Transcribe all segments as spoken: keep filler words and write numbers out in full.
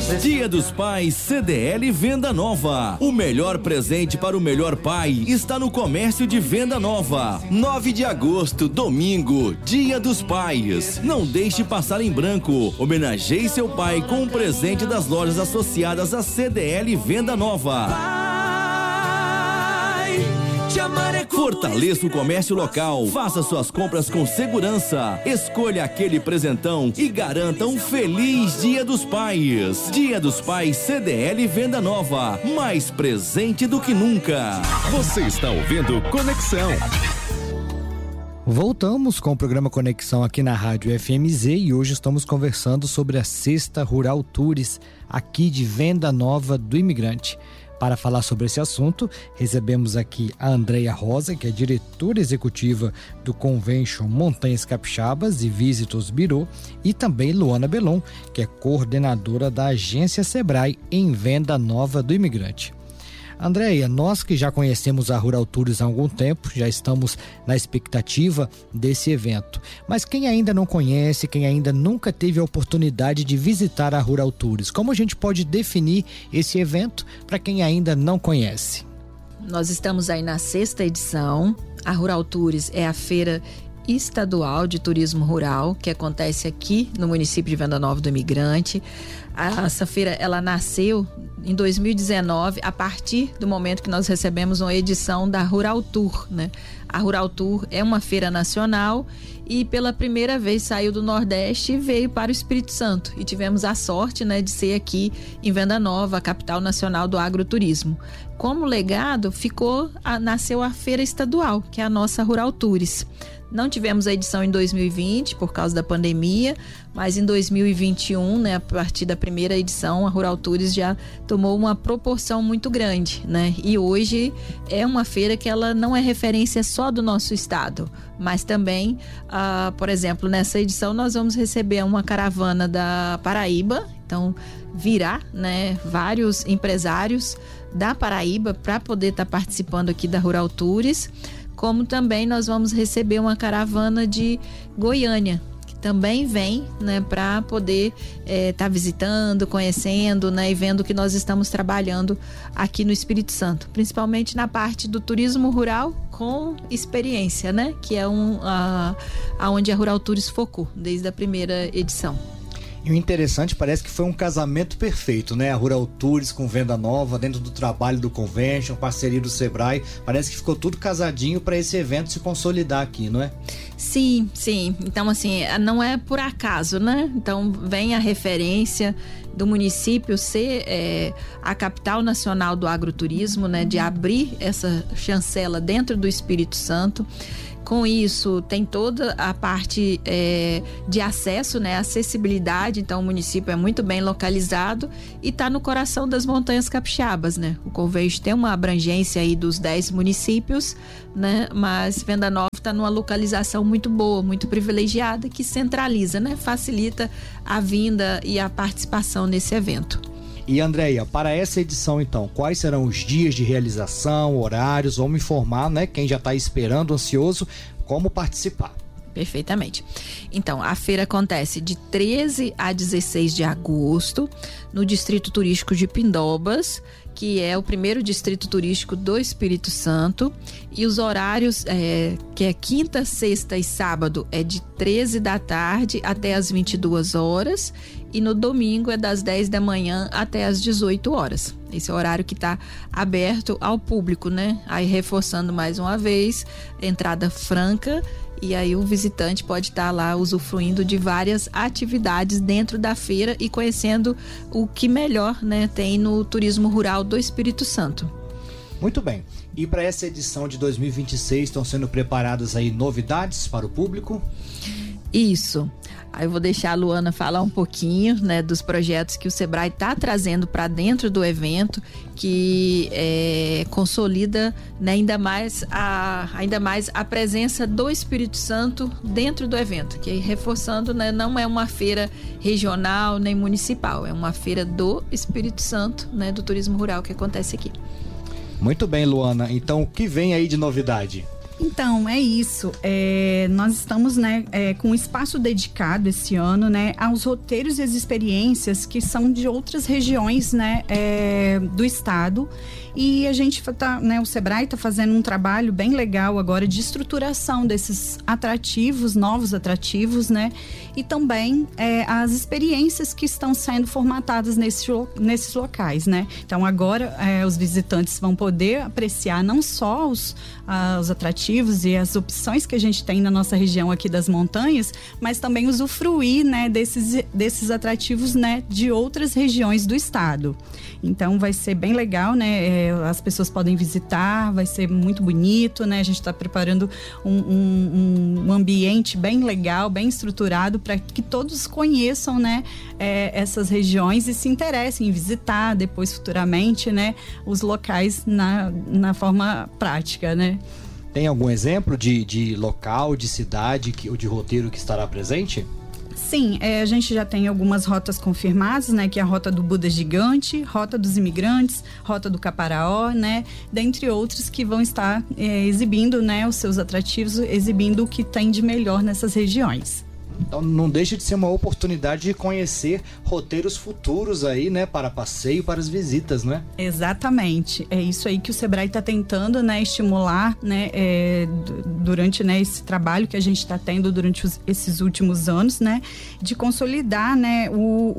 Dia dos Pais C D L Venda Nova. O melhor presente para o melhor pai está no comércio de Venda Nova. nove de agosto, domingo, Dia dos Pais. Não deixe passar em branco. Homenageie seu pai com um presente das lojas associadas à C D L Venda Nova. Fortaleça o comércio local, faça suas compras com segurança, escolha aquele presentão e garanta um feliz Dia dos Pais. Dia dos Pais C D L Venda Nova, mais presente do que nunca. Você está ouvindo Conexão. Voltamos com o programa Conexão aqui na Rádio F M Z e hoje estamos conversando sobre a Sexta Rural Tours aqui de Venda Nova do Imigrante. Para falar sobre esse assunto, recebemos aqui a Andreia Rosa, que é diretora executiva do Convention Montanhas Capixabas e Visitors Bureau, e também Luana Belon, que é coordenadora da agência Sebrae em Venda Nova do Imigrante. Andreia, nós que já conhecemos a Rural Tours há algum tempo, já estamos na expectativa desse evento. Mas quem ainda não conhece, quem ainda nunca teve a oportunidade de visitar a Rural Tours, como a gente pode definir esse evento para quem ainda não conhece? Nós estamos aí na sexta edição. A Rural Tours é a feira estadual de turismo rural que acontece aqui no município de Venda Nova do Imigrante. Essa feira, ela nasceu em dois mil e dezenove, a partir do momento que nós recebemos uma edição da Rural Tour, né? A Rural Tour é uma feira nacional e pela primeira vez saiu do Nordeste e veio para o Espírito Santo. E tivemos a sorte, né, de ser aqui em Venda Nova, a capital nacional do agroturismo. Como legado, ficou a, nasceu a feira estadual, que é a nossa Rural Tours. Não tivemos a edição em dois mil e vinte por causa da pandemia, mas em dois mil e vinte e um, né, a partir da primeira edição, a Rural Tours já tomou uma proporção muito grande, né? E hoje é uma feira que ela não é referência só do nosso estado, mas também, ah, por exemplo, nessa edição nós vamos receber uma caravana da Paraíba, então virá, né, vários empresários da Paraíba para poder estar tá participando aqui da Rural Tours. Como também nós vamos receber uma caravana de Goiânia, que também vem, né, para poder estar é, tá visitando, conhecendo, né, e vendo que nós estamos trabalhando aqui no Espírito Santo, principalmente na parte do turismo rural com experiência, né, que é um, a, aonde a Rural Tours focou desde a primeira edição. E o interessante, parece que foi um casamento perfeito, né? A Rural Tours com Venda Nova, dentro do trabalho do Convention, parceria do Sebrae, parece que ficou tudo casadinho para esse evento se consolidar aqui, não é? Sim, sim. Então, assim, não é por acaso, né? Então, vem a referência do município ser é, a capital nacional do agroturismo, né? De abrir essa chancela dentro do Espírito Santo. Com isso, tem toda a parte é, de acesso, né? Acessibilidade, então o município é muito bem localizado e está no coração das Montanhas Capixabas, né? O Convention tem uma abrangência aí dos dez municípios, né? Mas Venda Nova está numa localização muito boa, muito privilegiada, que centraliza, né? Facilita a vinda e a participação nesse evento. E Andreia, para essa edição então, quais serão os dias de realização, horários? Vamos informar, né, quem já está esperando, ansioso, como participar. Perfeitamente. Então, a feira acontece de treze a dezesseis de agosto no Distrito Turístico de Pindobas, que é o primeiro distrito turístico do Espírito Santo, e os horários, é, que é quinta, sexta e sábado, é de treze da tarde até as vinte e duas horas, e no domingo é das dez da manhã até as dezoito horas. Esse é o horário que está aberto ao público, né? Aí, reforçando mais uma vez, entrada franca, e aí o visitante pode estar lá usufruindo de várias atividades dentro da feira e conhecendo o que melhor, né, tem no turismo rural do Espírito Santo. Muito bem. E para essa edição de dois mil e vinte e seis estão sendo preparadas aí novidades para o público? Isso. Aí eu vou deixar a Luana falar um pouquinho, né, dos projetos que o Sebrae está trazendo para dentro do evento, que é, consolida, né, ainda mais a, ainda mais a presença do Espírito Santo dentro do evento, que reforçando, né, não é uma feira regional nem municipal, é uma feira do Espírito Santo, né, do turismo rural que acontece aqui. Muito bem, Luana. Então, o que vem aí de novidade? Então, é isso. É, nós estamos, né, é, com um espaço dedicado esse ano, né, aos roteiros e as experiências que são de outras regiões, né, é, do estado. E a gente tá, né, o Sebrae está fazendo um trabalho bem legal agora de estruturação desses atrativos, novos atrativos, né? E também é, as experiências que estão sendo formatadas nesse, nesses locais, né? Então agora é, os visitantes vão poder apreciar não só os, ah, os atrativos e as opções que a gente tem na nossa região aqui das montanhas, mas também usufruir, né, desses, desses atrativos, né, de outras regiões do estado. Então vai ser bem legal, né? É, as pessoas podem visitar, vai ser muito bonito, né? A gente está preparando um, um, um ambiente bem legal, bem estruturado para que todos conheçam, né, é, essas regiões e se interessem em visitar depois futuramente, né, os locais na, na forma prática, né? Tem algum exemplo de, de local, de cidade que, ou de roteiro que estará presente? Sim, é, a gente já tem algumas rotas confirmadas, né? Que é a Rota do Buda Gigante, Rota dos Imigrantes, Rota do Caparaó, né? Dentre outros que vão estar é, exibindo, né, os seus atrativos, exibindo o que tem de melhor nessas regiões. Então não deixa de ser uma oportunidade de conhecer roteiros futuros aí, né, para passeio, para as visitas, né? Exatamente, é isso aí que o Sebrae está tentando, né, estimular, né, é, durante, né, esse trabalho que a gente está tendo durante os, esses últimos anos, né, de consolidar, né, o,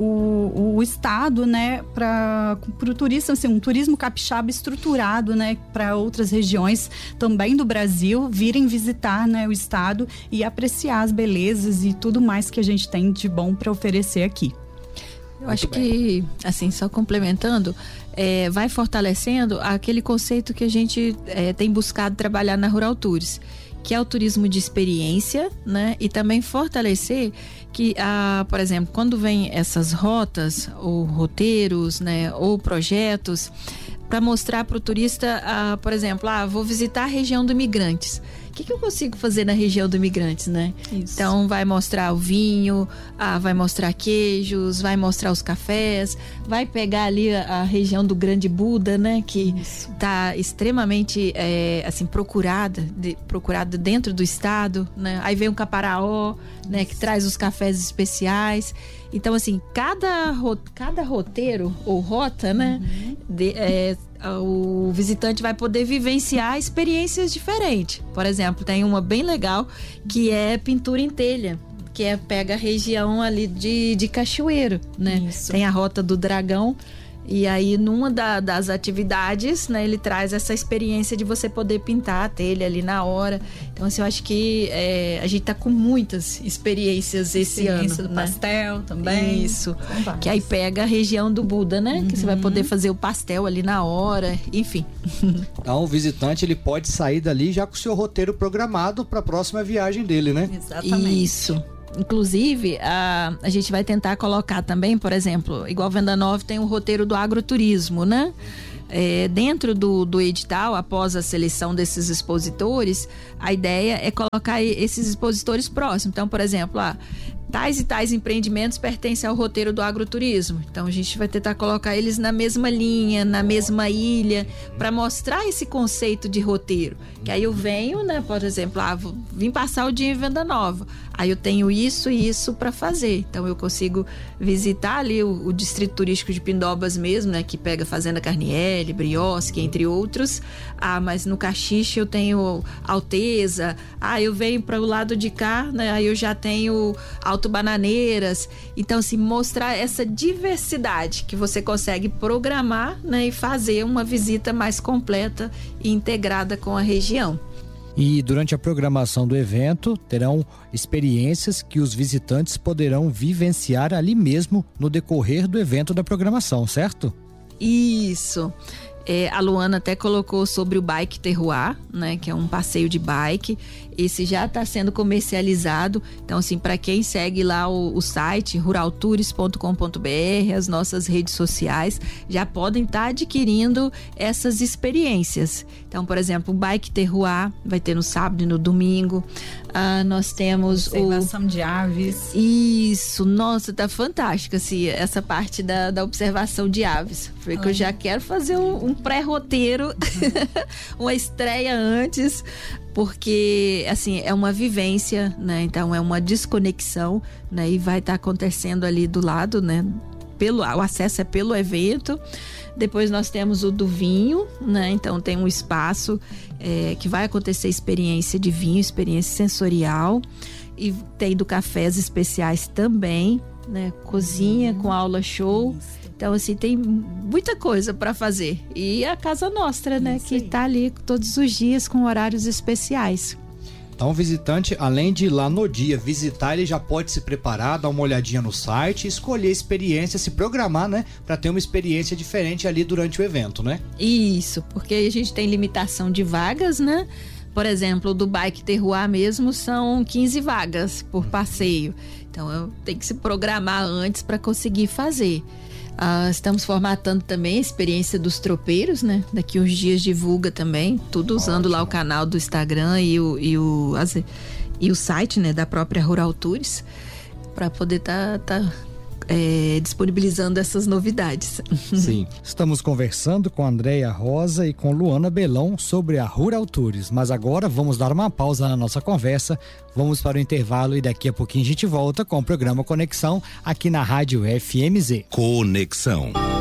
o, o estado, né, para o turista, assim, um turismo capixaba estruturado, né, para outras regiões também do Brasil virem visitar, né, o estado e apreciar as belezas e tudo tudo mais que a gente tem de bom para oferecer aqui. Eu acho que, assim, só complementando, é, vai fortalecendo aquele conceito que a gente é, tem buscado trabalhar na Rural Tours, que é o turismo de experiência, né? E também fortalecer que, ah, por exemplo, quando vem essas rotas ou roteiros, né, ou projetos, para mostrar para o turista, ah, por exemplo, ah, vou visitar a região do Imigrantes. O que, que eu consigo fazer na região do Imigrantes, né? Isso. Então vai mostrar o vinho, ah, vai mostrar queijos, vai mostrar os cafés, vai pegar ali a, a região do Grande Buda, né? Que está extremamente é, assim, procurada, de, procurada dentro do estado, né? Aí vem o Caparaó, né? Que traz os cafés especiais. Então, assim, cada, cada roteiro ou rota, né? Uhum. De, é, o visitante vai poder vivenciar experiências diferentes. Por exemplo, tem uma bem legal que é pintura em telha, que é pega a região ali de, de Cachoeiro, né? Isso. Tem a Rota do Dragão. E aí, numa da, das atividades, né, ele traz essa experiência de você poder pintar a telha ali na hora. Então, assim, eu acho que é, a gente tá com muitas experiências esse experiência ano. do né? pastel também. Isso. Que aí pega a região do Buda, né? Uhum. Que você vai poder fazer o pastel ali na hora, enfim. Então, o visitante, ele pode sair dali já com o seu roteiro programado para a próxima viagem dele, né? Exatamente. Isso. Inclusive, a, a gente vai tentar colocar também, por exemplo, igual Venda Nova tem o roteiro do agroturismo, né? É, dentro do, do edital, após a seleção desses expositores, a ideia é colocar esses expositores próximos. Então, por exemplo, ah, tais e tais empreendimentos pertencem ao roteiro do agroturismo. Então, a gente vai tentar colocar eles na mesma linha, na mesma ilha, para mostrar esse conceito de roteiro. Que aí eu venho, né, por exemplo, ah, vou, vim passar o dia em Venda Nova. Aí eu tenho isso e isso para fazer. Então, eu consigo visitar ali o, o distrito turístico de Pindobas mesmo, né, que pega Fazenda Carniele, Briosque, entre outros. Ah, mas no Caxixe eu tenho Alteza. Ah, eu venho para o lado de cá, né, aí eu já tenho Alto Bananeiras. Então, assim, mostrar essa diversidade que você consegue programar, né, e fazer uma visita mais completa e integrada com a região. E durante a programação do evento, terão experiências que os visitantes poderão vivenciar ali mesmo no decorrer do evento da programação, certo? Isso. É, a Luana até colocou sobre o Bike Terroir, né, que é um passeio de bike. Esse já está sendo comercializado. Então, assim, para quem segue lá o, o site rural tours ponto com ponto b r, as nossas redes sociais, já podem estar tá adquirindo essas experiências. Então, por exemplo, o Bike Terroir vai ter no sábado e no domingo. Ah, nós temos observação o... de aves. Isso, nossa, tá fantástico assim, essa parte da, da observação de aves. Porque ah. eu já quero fazer um, um pré-roteiro, uhum. uma estreia antes, porque assim, é uma vivência, né? Então é uma desconexão, né? E vai estar tá acontecendo ali do lado, né? Pelo, o acesso é pelo evento. Depois nós temos o do vinho, né? Então tem um espaço é, que vai acontecer experiência de vinho, experiência sensorial, e tem do cafés especiais também, né? Cozinha com aula show. Então assim, tem muita coisa para fazer. E a Casa Nostra, né? Que tá ali todos os dias com horários especiais. Então o visitante, além de ir lá no dia visitar, ele já pode se preparar, dar uma olhadinha no site, escolher a experiência, se programar, né? Para ter uma experiência diferente ali durante o evento, né? Isso, porque a gente tem limitação de vagas, né? Por exemplo, do Bike Terroir mesmo são quinze vagas por passeio. Então eu tenho que se programar antes para conseguir fazer. Uh, estamos formatando também a experiência dos tropeiros, né? Daqui uns dias divulga também, tudo usando Ótimo. Lá o canal do Instagram e o, e o, as, e o site, né, da própria Rural Tours, para poder estar tá, tá, é, disponibilizando essas novidades. Sim, estamos conversando com a Andréia Rosa e com Luana Belão sobre a Rural Tours, mas agora vamos dar uma pausa na nossa conversa, vamos para o intervalo e daqui a pouquinho a gente volta com o programa Conexão aqui na Rádio F M Z. Conexão.